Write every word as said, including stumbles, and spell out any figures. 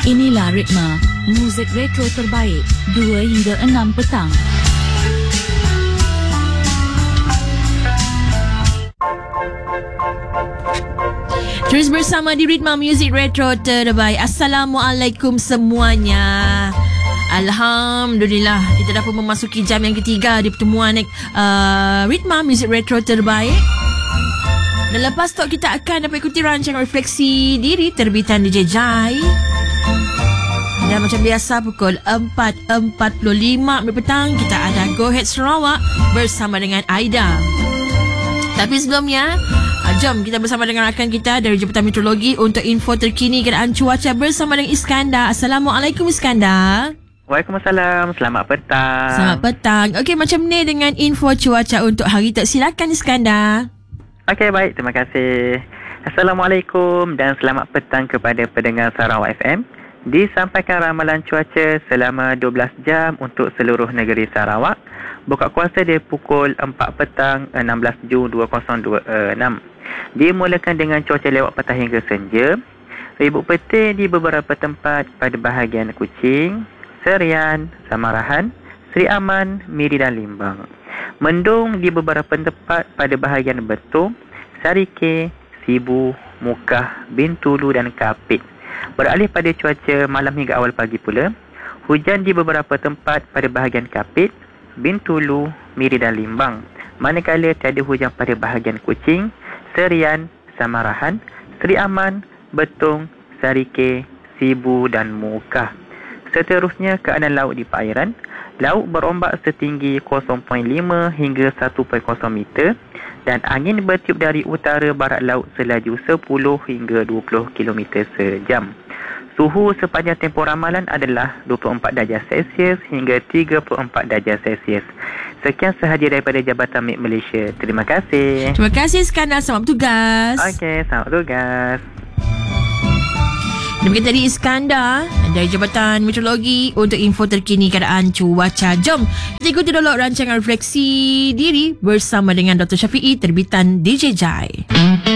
Inilah Ritma, muzik retro terbaik dua hingga enam petang. Terus bersama di Ritma Music Retro terbaik. Assalamualaikum semuanya. Alhamdulillah, kita dah pun memasuki jam yang ketiga di pertemuan uh, Ritma Music Retro terbaik. Dan lepas tu kita akan dapat ikuti rancangan refleksi diri terbitan D J Jai. Dan macam biasa pukul empat empat puluh lima petang kita ada Go Ahead Sarawak bersama dengan Aida. Tapi sebelumnya, jom kita bersama dengan rakan kita dari Jabatan Meteorologi untuk info terkini keadaan cuaca bersama dengan Iskandar. Assalamualaikum Iskandar. Waalaikumsalam. Selamat petang. Selamat petang. Okey, macam ni dengan info cuaca untuk hari tu. Silakan Iskandar. Okey, baik. Terima kasih. Assalamualaikum dan selamat petang kepada pendengar Sarawak F M. Disampaikan ramalan cuaca selama dua belas jam untuk seluruh negeri Sarawak. Buka kuasa dia pukul empat petang enam belas Jun dua ribu dua puluh enam. Dimulakan dengan cuaca lewat petang hingga senja. Ribut petir di beberapa tempat pada bahagian Kuching, Serian, Samarahan, Seri Aman, Miri dan Limbang. Mendung di beberapa tempat pada bahagian Betung, Sarike, Sibu, Mukah, Bintulu dan Kapit. Beralih pada cuaca malam hingga awal pagi pula, hujan di beberapa tempat pada bahagian Kapit, Bintulu, Miri dan Limbang. Manakala tiada hujan pada bahagian Kuching, Serian, Samarahan, Seri Aman, Betung, Sarike, Sibu dan Mukah. Seterusnya keadaan laut di perairan. Laut berombak setinggi kosong perpuluhan lima hingga satu perpuluhan kosong meter dan angin bertiup dari utara barat laut selaju sepuluh hingga dua puluh kilometer sejam. Suhu sepanjang tempoh ramalan adalah dua puluh empat darjah Celsius hingga tiga puluh empat darjah Celsius. Sekian sahaja daripada Jabatan Met Malaysia. Terima kasih. Terima kasih Iskandar. Selamat bertugas. Okey, selamat bertugas. Demikian tadi Iskandar dari Jabatan Meteorologi untuk info terkini keadaan cuaca. Jom kita ikuti dulu rancangan refleksi diri bersama dengan Doktor Syafiee terbitan D J Jai.